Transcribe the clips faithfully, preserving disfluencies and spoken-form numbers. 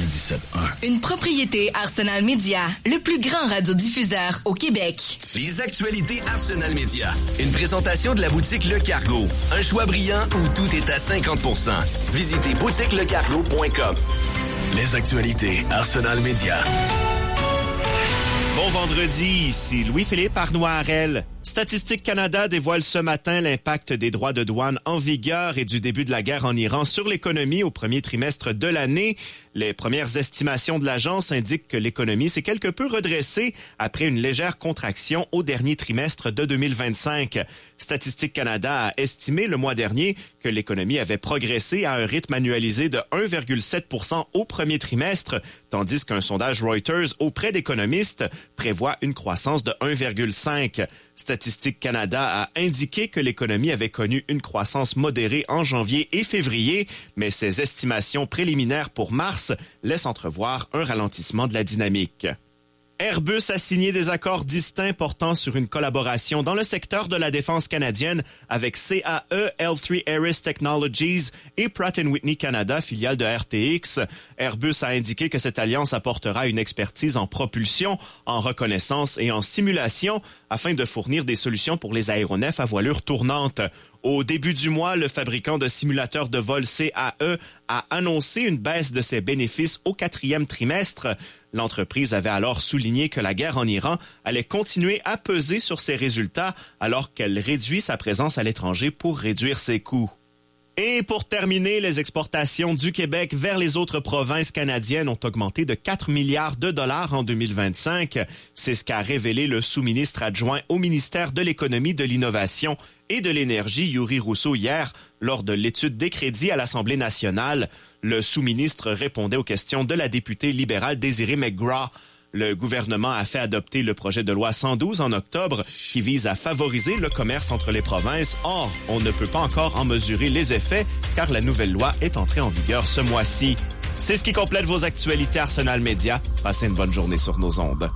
quatre-vingt-dix-sept un. Une propriété Arsenal Media, le plus grand radiodiffuseur au Québec. Les actualités Arsenal Media. Une présentation de la boutique Le Cargo. Un choix brillant où tout est à cinquante pour cent. Visitez boutique le cargo point com. Les actualités Arsenal Media. Bon vendredi, ici Louis-Philippe Arnoirel. Statistique Canada dévoile ce matin l'impact des droits de douane en vigueur et du début de la guerre en Iran sur l'économie au premier trimestre de l'année. Les premières estimations de l'agence indiquent que l'économie s'est quelque peu redressée après une légère contraction au dernier trimestre de deux mille vingt-cinq. Statistique Canada a estimé le mois dernier que l'économie avait progressé à un rythme annualisé de un virgule sept pour cent au premier trimestre, tandis qu'un sondage Reuters auprès d'économistes prévoit une croissance de un virgule cinq. Statistique Canada a indiqué que l'économie avait connu une croissance modérée en janvier et février, mais ses estimations préliminaires pour mars laissent entrevoir un ralentissement de la dynamique. Airbus a signé des accords distincts portant sur une collaboration dans le secteur de la défense canadienne avec C A E, L trois Ares Technologies et Pratt and Whitney Canada, filiale de R T X. Airbus a indiqué que cette alliance apportera une expertise en propulsion, en reconnaissance et en simulation afin de fournir des solutions pour les aéronefs à voilure tournante. Au début du mois, le fabricant de simulateurs de vol C A E a annoncé une baisse de ses bénéfices au quatrième trimestre. L'entreprise avait alors souligné que la guerre en Iran allait continuer à peser sur ses résultats alors qu'elle réduit sa présence à l'étranger pour réduire ses coûts. Et pour terminer, les exportations du Québec vers les autres provinces canadiennes ont augmenté de quatre milliards de dollars en deux mille vingt-cinq. C'est ce qu'a révélé le sous-ministre adjoint au ministère de l'Économie, de l'Innovation et de l'Énergie, Yuri Rousseau, hier, lors de l'étude des crédits à l'Assemblée nationale. Le sous-ministre répondait aux questions de la députée libérale Désirée McGrath. Le gouvernement a fait adopter le projet de loi cent douze en octobre qui vise à favoriser le commerce entre les provinces. Or, on ne peut pas encore en mesurer les effets car la nouvelle loi est entrée en vigueur ce mois-ci. C'est ce qui complète vos actualités Arsenal Media. Passez une bonne journée sur nos ondes.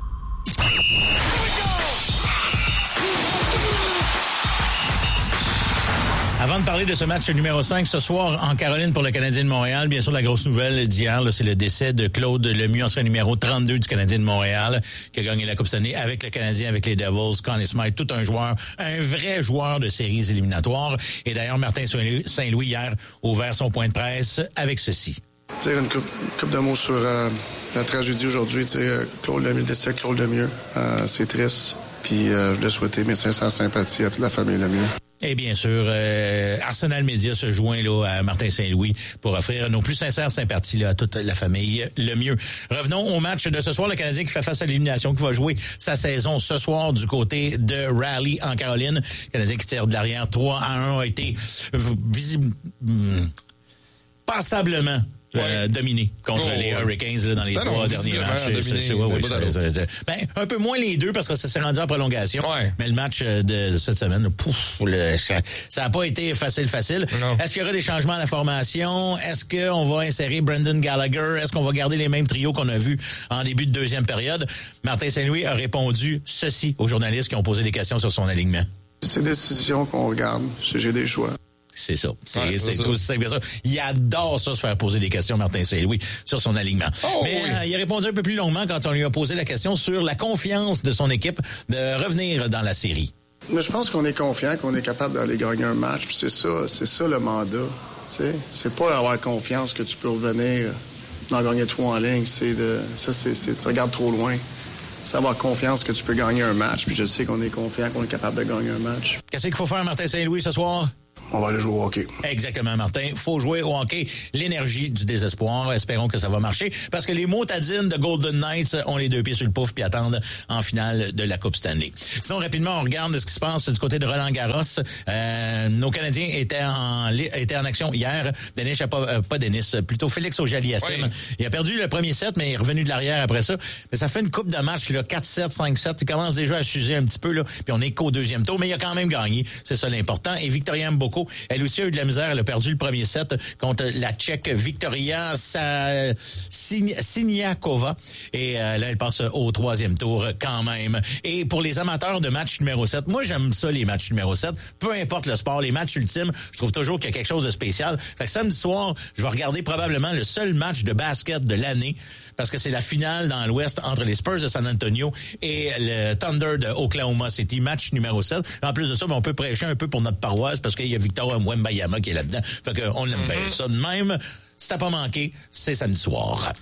Avant de parler de ce match numéro cinq ce soir en Caroline pour le Canadien de Montréal, bien sûr, la grosse nouvelle d'hier, là, c'est le décès de Claude Lemieux, ancien numéro trente-deux du Canadien de Montréal, qui a gagné la Coupe cette année avec le Canadien, avec les Devils, Conn Smythe, tout un joueur, un vrai joueur de séries éliminatoires. Et d'ailleurs, Martin Saint-Louis, hier, a ouvert son point de presse avec ceci. Dire une couple, couple de mots sur euh, la tragédie aujourd'hui. Euh, Claude Lemieux, le décès de Claude Lemieux. Euh, c'est triste. Puis euh, je voulais souhaiter mes sincères sympathies à toute la famille Lemieux. Et bien sûr, euh, Arsenal Media se joint là à Martin Saint-Louis pour offrir nos plus sincères sympathies là, à toute la famille Lemieux. Revenons au match de ce soir. Le Canadien qui fait face à l'élimination, qui va jouer sa saison ce soir du côté de Raleigh en Caroline. Le Canadien qui tire de l'arrière trois à un a été visible, hum, passablement Euh, dominé contre oh, les Hurricanes là, dans les ben trois non, derniers matchs. Dominé, c'est, c'est, ouais, ouais, c'est, c'est, ben, un peu moins les deux parce que ça s'est rendu en prolongation. Ouais. Mais le match de cette semaine, pouf, le, ça n'a pas été facile, facile. Non. Est-ce qu'il y aura des changements à la formation? Est-ce qu'on va insérer Brendan Gallagher? Est-ce qu'on va garder les mêmes trios qu'on a vus en début de deuxième période? Martin Saint-Louis a répondu ceci aux journalistes qui ont posé des questions sur son alignement. C'est des décisions qu'on regarde. J'ai des choix. C'est ça. C'est, ouais, c'est, c'est tout aussi simple que ça. Il adore ça, se faire poser des questions, Martin Saint-Louis, sur son alignement. Oh, Mais oui. euh, il a répondu un peu plus longuement quand on lui a posé la question sur la confiance de son équipe de revenir dans la série. Mais je pense qu'on est confiant, qu'on est capable d'aller gagner un match. Puis c'est ça, c'est ça le mandat. T'sais? C'est pas avoir confiance que tu peux revenir d'en gagner trois en ligne. C'est de, ça, c'est, c'est, tu regardes trop loin. C'est avoir confiance que tu peux gagner un match. Puis je sais qu'on est confiant, qu'on est capable de gagner un match. Qu'est-ce qu'il faut faire, Martin Saint-Louis, ce soir? On va aller jouer au hockey. Exactement, Martin. Faut jouer au hockey. L'énergie du désespoir. Espérons que ça va marcher. Parce que les motadines de Golden Knights ont les deux pieds sur le pouf puis attendent en finale de la Coupe Stanley. Sinon, rapidement, on regarde ce qui se passe du côté de Roland-Garros. Euh, nos Canadiens étaient en, étaient en action hier. Denis, pas, euh, pas Denis, plutôt Félix Auger-Aliassime. Oui. Il a perdu le premier set, mais il est revenu de l'arrière après ça. Mais ça fait une coupe de match, là, quatre sept, cinq sept. Il commence déjà à s'user un petit peu, là. Puis on est qu'au deuxième tour, mais il a quand même gagné. C'est ça l'important. Et Victorien Mboko Kosovo. Elle aussi a eu de la misère. Elle a perdu le premier set contre la Tchèque Victoria Siniakova. Et euh, là, elle passe au troisième tour quand même. Et pour les amateurs de match numéro sept, moi, j'aime ça, les matchs numéro sept. Peu importe le sport, les matchs ultimes, je trouve toujours qu'il y a quelque chose de spécial. Fait que samedi soir, je vais regarder probablement le seul match de basket de l'année parce que c'est la finale dans l'Ouest entre les Spurs de San Antonio et le Thunder de Oklahoma City, match numéro sept. En plus de ça, ben, on peut prêcher un peu pour notre paroisse parce qu'il y a Victor Wembanyama qui est là-dedans. Fait qu'on aime bien ça de même. Si t'as pas manqué, c'est samedi soir.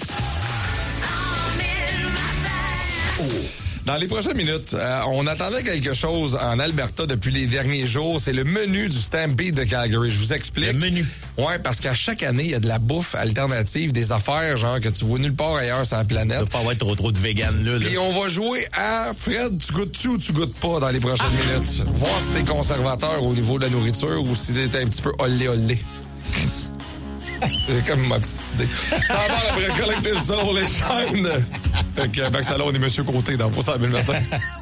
Oh. Dans les prochaines minutes, euh, on attendait quelque chose en Alberta depuis les derniers jours. C'est le menu du Stampede de Calgary. Je vous explique. Le menu. Ouais, parce qu'à chaque année, il y a de la bouffe alternative, des affaires genre que tu vois nulle part ailleurs sur la planète. Il ne doit pas avoir trop trop de vegan là. là. Et on va jouer à Fred, tu goûtes-tu ou tu goûtes pas dans les prochaines ah. minutes. Voir si t'es conservateur au niveau de la nourriture ou si t'es un petit peu olé-olé. C'est comme ma petite idée. Ça va après Collective Soul, les chaînes. Fait que, Max Salon, on est Monsieur Côté dans Pour ça le matin.